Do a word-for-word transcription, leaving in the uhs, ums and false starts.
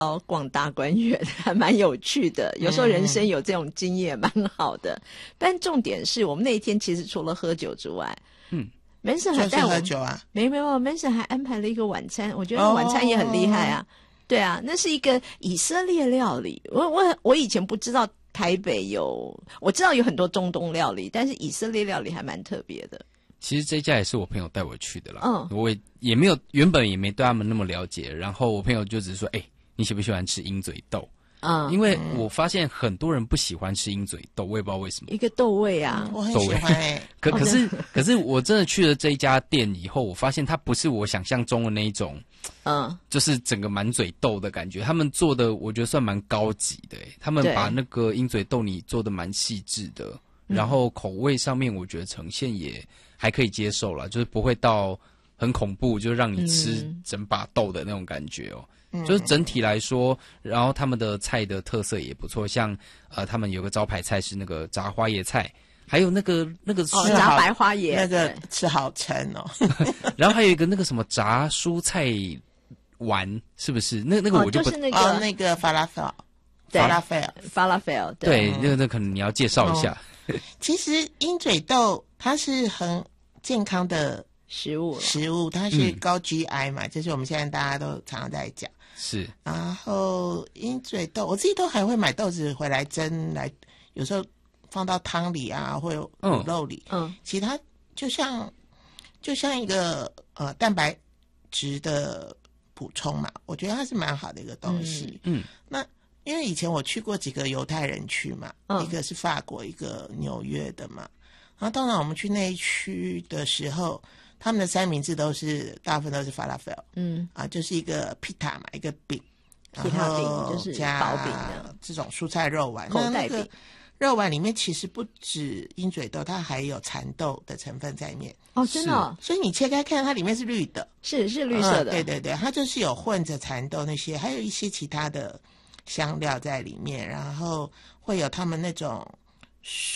哦，逛大观园还蛮有趣的，有时候人生有这种经验蛮好的。嗯、但重点是我们那一天其实除了喝酒之外，嗯。Manson 还带我喝酒啊？ 没没有 ，Manson 还安排了一个晚餐，我觉得晚餐也很厉害啊。哦、对啊，那是一个以色列料理。我我我以前不知道台北有，我知道有很多中东料理，但是以色列料理还蛮特别的。 其实这家也是我朋友带我去的啦。嗯，我也也没有原本也没对他们那么了解，然后我朋友就只是说：“哎、欸，你喜不喜欢吃鹰嘴豆？”嗯，因为我发现很多人不喜欢吃鹰嘴豆，我也不知道为什么。 一个豆味啊， 嗯、我很喜欢哎、欸。 可可是可是我真的去了这一家店以后，我发现它不是我想象中的那一种，嗯，就是整个满嘴豆的感觉。他们做的我觉得算蛮高级的、欸，他们把那个鹰嘴豆泥做的蛮细致的，然后口味上面我觉得呈现也还可以接受啦，就是不会到很恐怖，就让你吃整把豆的那种感觉哦。就是整体来说，然后他们的菜的特色也不错，像呃，他们有个招牌菜是那个炸花椰菜，还有那个那个哦炸白花椰， 那个吃好撑哦。 然后还有一个那个什么炸蔬菜丸，是不是？那那个我就不、 哦、就是那个、 哦、那个法拉菲尔，法拉菲尔， 法拉菲尔， 对，那个那可能你要介绍一下。 哦、其实鹰嘴豆它是很健康的食物， 食物它是高 G I 嘛，嗯、就是我们现在大家都常常在讲。 是， 然后鹰嘴豆，我自己都还会买豆子回来蒸，来有时候放到汤里啊，或者卤肉里。嗯，其实它就像就像一个呃蛋白质的补充嘛，我觉得它是蛮好的一个东西。嗯，嗯那因为以前我去过几个犹太人区嘛，嗯、一个是法国，一个纽约的嘛。然后当然我们去那一区的时候。他们的三明治都是大部分都是法拉菲尔，嗯啊，就是一个披萨嘛，一个饼， 披萨饼就是薄饼的这种蔬菜肉丸， 口袋饼。 那那个肉丸里面其实不止鹰嘴豆，它还有蚕豆的成分在里面。 哦，真的、哦， 所以你切开看，它里面是绿的， 是是绿色的、 嗯。对对对，它就是有混着蚕豆那些，还有一些其他的香料在里面，然后会有他们那种。